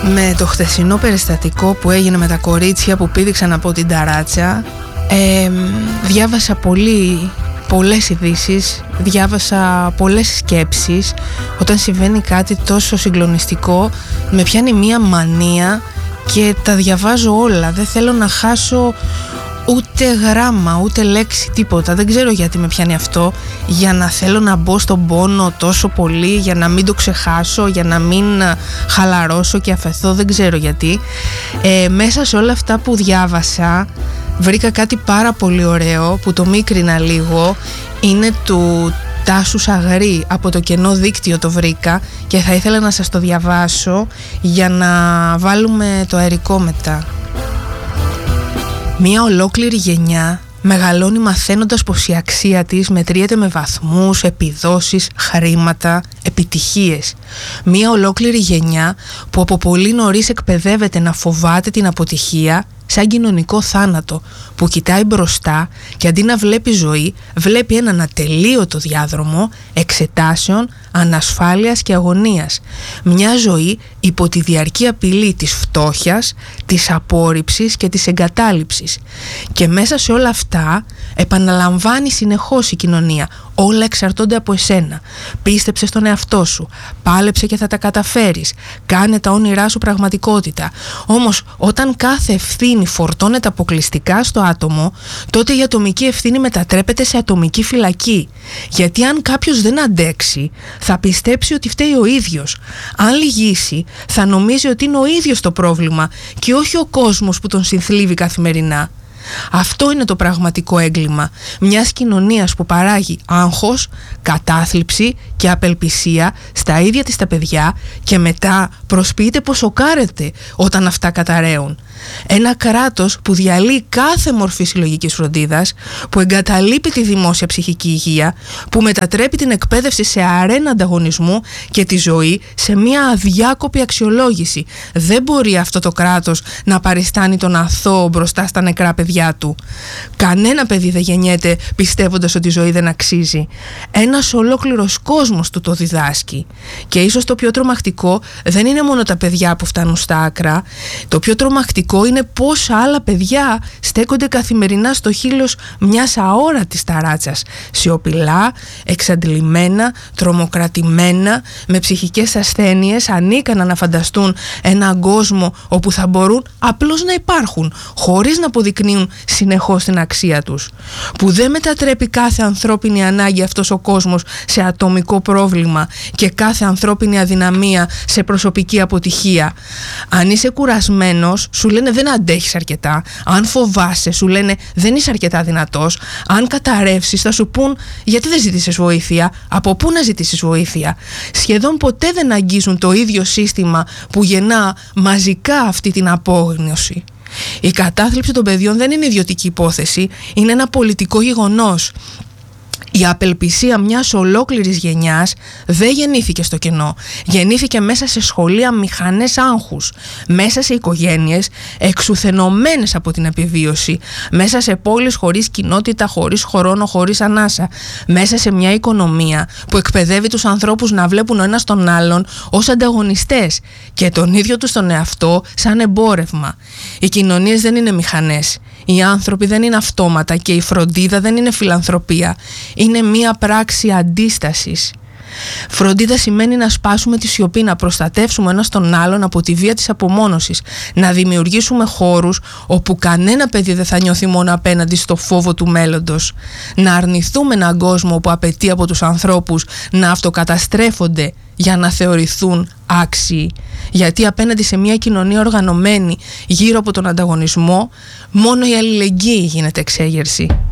Με το χθεσινό περιστατικό που έγινε με τα κορίτσια που πήδηξαν από την ταράτσα, διάβασα πολλές ειδήσεις, διάβασα πολλές σκέψεις. Όταν συμβαίνει κάτι τόσο συγκλονιστικό, με πιάνει μία μανία και τα διαβάζω όλα. Δεν θέλω να χάσω ούτε γράμμα, ούτε λέξη, τίποτα. Δεν ξέρω γιατί με πιάνει αυτό, για να θέλω να μπω στον πόνο τόσο πολύ, για να μην το ξεχάσω, για να μην χαλαρώσω και αφαιθώ, δεν ξέρω γιατί. Μέσα σε όλα αυτά που διάβασα βρήκα κάτι πάρα πολύ ωραίο που το μίκρινα λίγο. Είναι του Τάσου Σαγρή, από το Κενό Δίκτυο το βρήκα και θα ήθελα να σας το διαβάσω για να βάλουμε το αερικό μετά. Μία ολόκληρη γενιά μεγαλώνει μαθαίνοντας πως η αξία της μετριέται με βαθμούς, επιδόσεις, χρήματα, επιτυχίες. Μία ολόκληρη γενιά που από πολύ νωρίς εκπαιδεύεται να φοβάται την αποτυχία σαν κοινωνικό θάνατο, που κοιτάει μπροστά και αντί να βλέπει ζωή, βλέπει έναν ατελείωτο διάδρομο εξετάσεων, ανασφάλειας και αγωνίας. Μια ζωή υπό τη διαρκή απειλή της φτώχειας, της απόρριψης και της εγκατάλειψης. Και μέσα σε όλα αυτά επαναλαμβάνει συνεχώς η κοινωνία: όλα εξαρτώνται από εσένα. Πίστεψε στον εαυτό σου. Πάλεψε και θα τα καταφέρεις. Κάνε τα όνειρά σου πραγματικότητα. Όμως όταν κάθε ευθύνη φορτώνεται αποκλειστικά στο άτομο, τότε η ατομική ευθύνη μετατρέπεται σε ατομική φυλακή. Γιατί αν κάποιος δεν αντέξει, θα πιστέψει ότι φταίει ο ίδιος. Αν λυγίσει, θα νομίζει ότι είναι ο ίδιος το πρόβλημα και όχι ο κόσμος που τον συνθλίβει καθημερινά. Αυτό είναι το πραγματικό έγκλημα μιας κοινωνίας που παράγει άγχος, κατάθλιψη και απελπισία στα ίδια της τα παιδιά και μετά προσποιείται πως σοκάρεται όταν αυτά καταραίουν. Ένα κράτος που διαλύει κάθε μορφή συλλογικής φροντίδας, που εγκαταλείπει τη δημόσια ψυχική υγεία, που μετατρέπει την εκπαίδευση σε αρένα ανταγωνισμού και τη ζωή σε μια αδιάκοπη αξιολόγηση. Δεν μπορεί αυτό το κράτος να παριστάνει τον αθώο μπροστά στα νεκρά παιδιά του. Κανένα παιδί δεν γεννιέται πιστεύοντας ότι η ζωή δεν αξίζει. Ένας ολόκληρος κόσμος του το διδάσκει. Και ίσως το πιο τρομακτικό δεν είναι μόνο τα παιδιά που φτάνουν στα άκρα. Το πιο τρομακτικό είναι πόσα άλλα παιδιά στέκονται καθημερινά στο χείλος μιας αόρατης ταράτσας, σιωπηλά, εξαντλημένα, τρομοκρατημένα, με ψυχικές ασθένειες, ανίκανα να φανταστούν έναν κόσμο όπου θα μπορούν απλώς να υπάρχουν, χωρίς να αποδεικνύουν συνεχώς την αξία τους. Που δεν μετατρέπει κάθε ανθρώπινη ανάγκη αυτός ο κόσμος σε ατομικό πρόβλημα και κάθε ανθρώπινη αδυναμία σε προσωπική αποτυχία. Αν είσαι κουρασμένος, σου λένε δεν αντέχεις αρκετά. Αν φοβάσαι, σου λένε δεν είσαι αρκετά δυνατός. Αν καταρρεύσεις, θα σου πούν γιατί δεν ζήτησες βοήθεια, από πού να ζητήσεις βοήθεια. Σχεδόν ποτέ δεν αγγίζουν το ίδιο σύστημα που γεννά μαζικά αυτή την απόγνωση. Η κατάθλιψη των παιδιών δεν είναι ιδιωτική υπόθεση, είναι ένα πολιτικό γεγονός. Η απελπισία μιας ολόκληρης γενιάς δεν γεννήθηκε στο κενό. Γεννήθηκε μέσα σε σχολεία μηχανές άγχους, μέσα σε οικογένειες εξουθενωμένες από την επιβίωση, μέσα σε πόλεις χωρίς κοινότητα, χωρίς χρόνο, χωρίς ανάσα, μέσα σε μια οικονομία που εκπαιδεύει τους ανθρώπους να βλέπουν ο ένας τον άλλον ως ανταγωνιστές και τον ίδιο τους τον εαυτό σαν εμπόρευμα. Οι κοινωνίες δεν είναι μηχανές. Οι άνθρωποι δεν είναι αυτόματα και η φροντίδα δεν είναι φιλανθρωπία. Είναι μία πράξη αντίστασης. Φροντίδα σημαίνει να σπάσουμε τη σιωπή, να προστατεύσουμε ένας τον άλλον από τη βία της απομόνωσης, να δημιουργήσουμε χώρους όπου κανένα παιδί δεν θα νιώθει μόνο απέναντι στο φόβο του μέλλοντος, να αρνηθούμε έναν κόσμο που απαιτεί από τους ανθρώπους να αυτοκαταστρέφονται για να θεωρηθούν άξιοι, γιατί απέναντι σε μια κοινωνία οργανωμένη γύρω από τον ανταγωνισμό, μόνο η αλληλεγγύη γίνεται εξέγερση.